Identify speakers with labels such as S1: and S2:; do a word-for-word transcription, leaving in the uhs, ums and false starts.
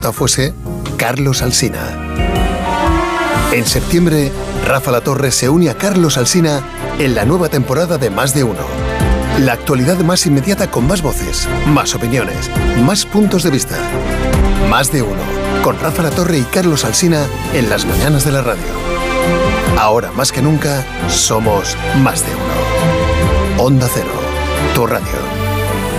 S1: fuese Carlos Alsina. En septiembre, Rafa La Torre se une a Carlos Alsina en la nueva temporada de Más de Uno. La actualidad más inmediata con más voces, más opiniones, más puntos de vista. Más de Uno, con Rafa La Torre y Carlos Alsina en las mañanas de la radio. Ahora más que nunca, somos Más de Uno. Onda Cero, tu radio.